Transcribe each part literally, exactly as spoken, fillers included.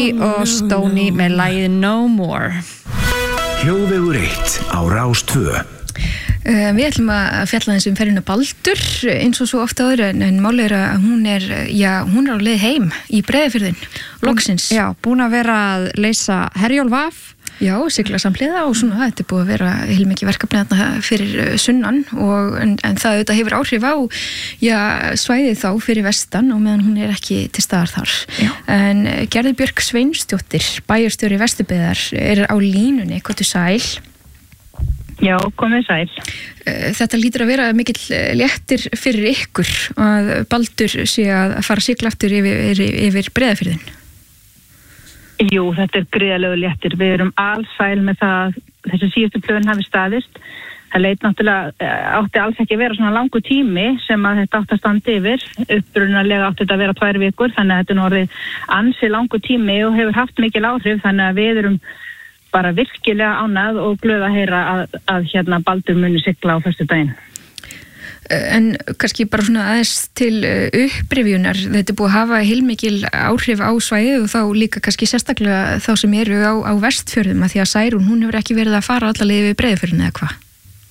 og Stoney með lagið No More. Hljóðvegur eitt á Rás tvö. Uh, við ætlum að fjalla eins um ferðina Baldur eins og svo ofta áður en, en máli er að hún er, já, hún er á leið heim í Breiðafjörðinn, loksins. Já, búin að vera að leysa Herjólf af. Já, sigla samhliða og svona, þetta er búið að vera heilmikið verkefni þarna fyrir sunnan og, en, en það auðvitað hefur áhrif á já, svæðið þá fyrir vestan og meðan hún er ekki til staðar þar. Já. En Gerður Björk Sveinsdóttir, bæjarstjóri Vesturbyggðar, er á línunni, hvað þú sæl? Já, komið sæl. Þetta lítur að vera mikill léttir fyrir ykkur að Baldur sé að fara að sigla aftur yfir, yfir, yfir Breiðafjörðinn. Jú, þetta er gríðarlegu léttir. Við erum alsæl með það þessi síðustu plön hafi staðist. Það leit náttúrulega átti alls ekki að vera svona langur tími sem að þetta átti að standa yfir. Upprunalega átti þetta að vera tvær vikur, þannig að þetta er orðið ansi langur tími og hefur haft mikil áhrif, þannig að við erum bara virkilega ánægð og glöð að heyra að, að hérna Baldur muni sigla á föstudaginn. En kannski bara svona aðeins til upprifjunar, þetta er búið að hafa heilmikil áhrif á svæðið og þá líka kannski sérstaklega þá sem eru á, á Vestfjörðum, að því að Særún, hún hefur ekki verið að fara allavega við Breiðafjörðinn eða hvað?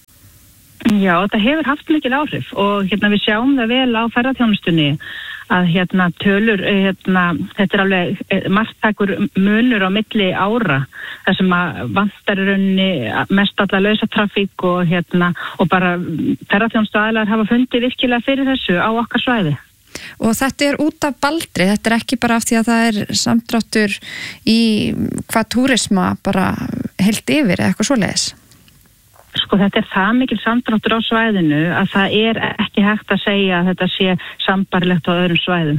Já, þetta hefur haft mikil áhrif og hérna við sjáum það vel á ferðaþjónustunni að hérna tölur, hérna, þetta er alveg margtækur munur á milli ára, þar sem að vantar í rauninni mest alla lausatrafík og hérna, og bara ferðaþjónustu aðilar hafa fundið virkilega fyrir þessu á okkar svæði. Og þetta er út af Baldri, þetta er ekki bara af því að það er samdráttur í hvað túrisma bara heilt yfir eða eitthvað svoleiðis? Sko þetta er það mikil samdráttur á svæðinu að það er ekki hægt að segja að þetta sé sambarlegt á öðrum svæðum.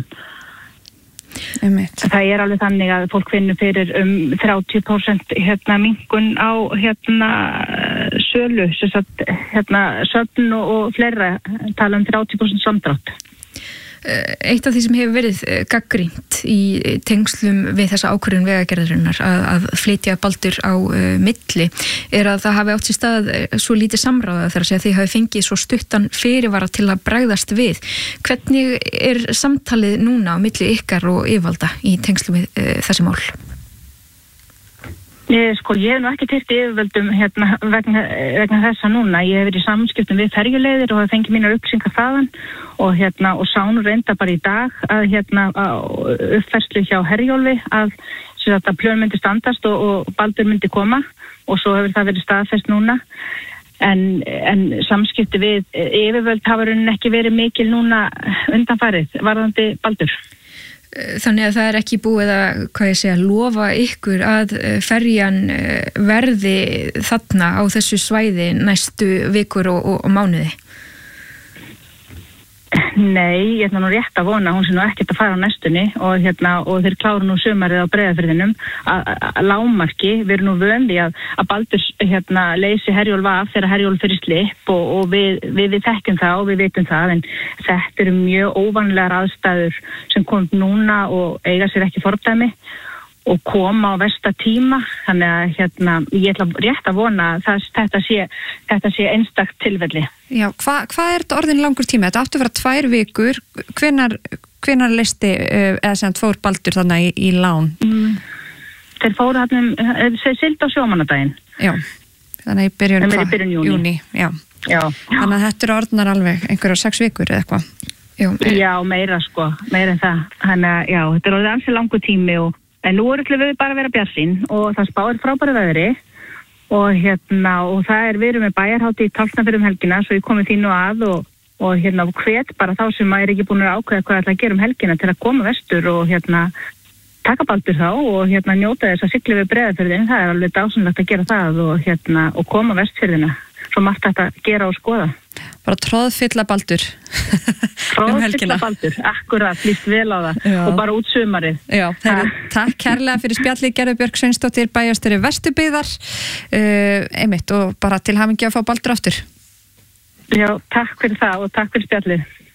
Einmitt. Það er alveg þannig að fólk finnur fyrir um þrjátíu prósent hérna minnkun á hérna sölu, sem sagt hérna söfn og, og fleira tala um þrjátíu prósent samdrátt. Eitt af því sem hefur verið gagnrýnt í tengslum við þessa ákvörðun vegagerðarinnar að, að flytja Baldur á uh, milli er að það hafi átt sér stað svo lítið samráða þar að segja að þið hafi fengið svo stuttan fyrirvara til að bregðast við. Hvernig er samtalið núna á milli ykkar og yfirvalda í tengslum við uh, þessi mál? Ég, sko, ég hef nú ekki teirt yfirvöldum hérna, vegna, vegna þessa núna. Ég hef verið í samskiptum við ferjuleiðir og hef fengið mínar upplýsingar þaðan og, hérna, og sá nú reynda bara í dag að hérna, uppfærslu hjá Herjólfi að, að plön myndi standast og, og Baldur myndi koma og svo hefur það verið staðfest núna. En, en samskipti við yfirvöld hafa raunin ekki verið mikil núna undanfarið varðandi Baldur. Þannig að það er ekki búið að, hvað ég segja, lofa ykkur að ferjan verði þarna á þessu svæði næstu vikur og, og, og mánuði? Nei, ég ætla nú rétt að vona, hún sé nú ekkert að fara á næstunni og, hérna, og þeir kláru nú sumarið á Breiðafirðinum að lágmarki. Við erum nú vöndi að, að Baldur hérna, leysi Herjólf af þegar Herjólf fyrir slipp og, og við, við, við þekkjum það og við vitum það, en þetta eru mjög óvanlegar aðstæður sem kom núna og eiga sér ekki fordæmi og koma á versta tíma, þannig að hérna, ég ætla rétt að vona að það, þetta, sé, þetta sé einstakt tilfelli. Já, hva, hvað er þetta orðin langur tíma? Þetta áttu að vera tvær vikur, hvenar, hvenar listi, eða sem fór Baldur þarna í, í lán? Mm, þeir fóru þarna, þeir sild á sjómannadaginn. Já, þannig í byrjun, hva, byrjun júni. júni já. Já. Þannig að þetta eru orðnar alveg einhverjar sex vikur eða eitthvað. Já, já, meira sko, meira en það. Þannig að já, þetta er orðið ansi langur tími og en nú ætlum við bara að vera bjartsýn og það spáir frábæru veðri og hérna, og það er við erum með bæjarhátíð í Tálknafirði um helgina, svo ég komið því nú að og, og hérna hvet bara þá sem er ekki búin að ákveða hvað ætla að gera um helgina til að koma vestur og hérna taka Baldur þá og hérna njóta þess að sigla við Breiðafjörðinn, það er alveg dásamlegt að gera það og hérna og koma Vestfjörðina, svo margt þetta að gera og skoða. Bara tróðfylla Baldur um helgina. Tróðfylla Baldur, akkurat, líst vel á það. Já. Og bara út sumarið. Já, þeir, takk kærlega fyrir spjalli Gerður Björk Sveinsdóttir, bæjarstjóri Vesturbyggðar uh, einmitt og bara til hamingju að fá Baldur aftur. Já, takk fyrir það og takk fyrir spjallið.